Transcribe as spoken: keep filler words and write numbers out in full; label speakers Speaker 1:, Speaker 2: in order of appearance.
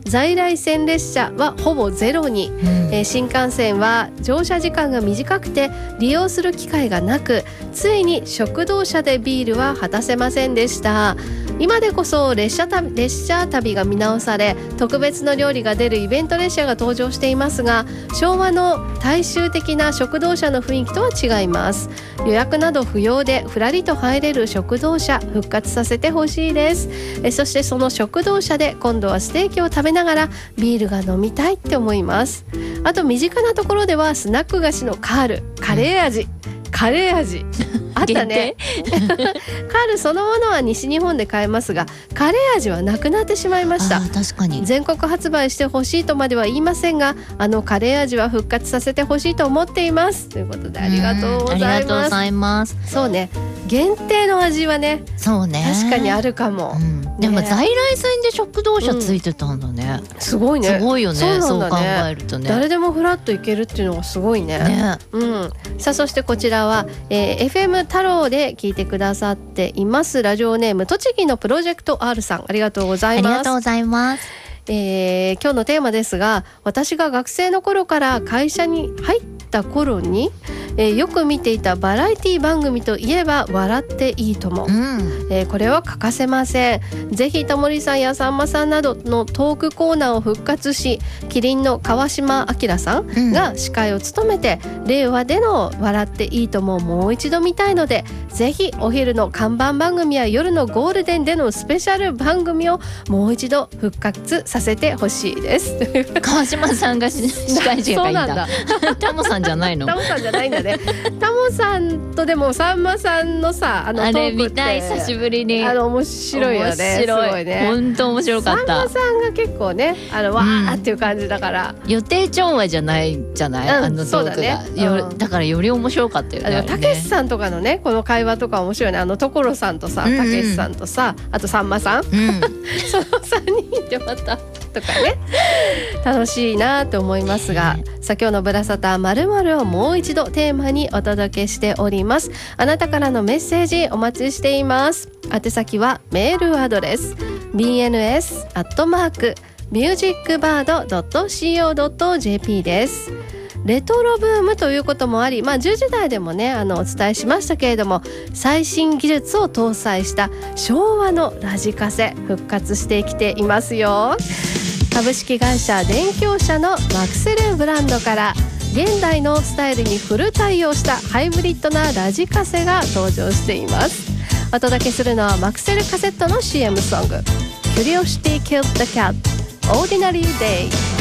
Speaker 1: 在来線列車はほぼゼロに、うんえー、新幹線は乗車時間が短くて利用する機会がなく、ついに食堂車でビールは果たせませんでした。今でこそ列車旅、列車旅が見直され、特別の料理が出るイベント列車が登場していますが、昭和の大衆的な食堂車の雰囲気とは違います。予約など不要でふらりと入れる食堂車、復活させてほしいです。えそしてその食堂車で今度はステーキを食べながらビールが飲みたいって思います。あと身近なところではスナック菓子のカール、カレー味、うんカレー味あったねカールそのものは西日本で買えますが、カレー味はなくなってしまいました。
Speaker 2: あ確かに
Speaker 1: 全国発売してほしいとまでは言いませんが、あのカレー味は復活させてほしいと思っています。ということでありがとうございます。
Speaker 2: ありがとうございます。
Speaker 1: そうね、限定の味はね、
Speaker 2: そうね
Speaker 1: 確かにあるかも、うんね、
Speaker 2: でも在来線で食堂車ついてたんだね、
Speaker 1: うん、すごいね。
Speaker 2: すごいよね。 そうなんだね。そう考えるとね、
Speaker 1: 誰でもフラッと行けるっていうのがすごい ね, ね、うん、さあそしてこちらは、えー、エフエム 太郎で聞いてくださっています。ラジオネーム栃木のプロジェクト R さん、ありがとうございます。
Speaker 2: ありがとうございます。
Speaker 1: えー、今日のテーマですが、私が学生の頃から会社に入った頃に、えー、よく見ていたバラエティ番組といえば笑っていいとも、うんえー、これは欠かせません。ぜひタモリさんやさんまさんなどのトークコーナーを復活し、キリンの川島明さんが司会を務めて、うん、令和での笑っていいとももう一度見たいので、ぜひお昼の看板番組や夜のゴールデンでのスペシャル番組をもう一度復活させてほしいです
Speaker 2: 川島さんが司会者がいいんだ。タモさんじゃないの？
Speaker 1: タモさんじゃないんだねタモさんとでもさんまさんのさ、あのトークって
Speaker 2: あれ見たい、久しぶりに。
Speaker 1: あの面白いよね。面白い、すごいね。
Speaker 2: 本当面白かった。
Speaker 1: さんまさんが結構ね、あのわーっていう感じだから、
Speaker 2: うん、予定調和じゃないじゃない、うん、あのトークが、そうだね、うん、だからより面白かったよね。
Speaker 1: たけしさんとかのねこの会話とか面白いね。あの所さんとさ、たけしさんとさ、あとさんまさん、うん、そのさんにんでまたとかね楽しいなと思いますが、さあ今日のブラサタ〇〇をもう一度テーマにお届けしております。あなたからのメッセージお待ちしています。宛先はメールアドレス ビーエヌエス アットマーク ミュージックバード ドット シーオー ドット ジェーピー です。レトロブームということもあり、まあ、じゅうじ台でもねあのお伝えしましたけれども、最新技術を搭載した昭和のラジカセ復活してきていますよ。株式会社電強社のマクセルブランドから現代のスタイルにフル対応したハイブリッドなラジカセが登場しています。お届けするのはマクセルカセットの シーエム ソング Curiosity Killed the Cat Ordinary Day。